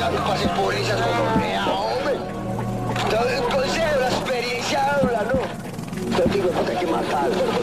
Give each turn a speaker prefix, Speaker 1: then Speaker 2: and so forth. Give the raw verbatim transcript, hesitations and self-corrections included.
Speaker 1: ojalá no pases por esas gonorrea, hombre. Todo el consejo, la experiencia habla, ¿no? Te digo, no te hay que matar.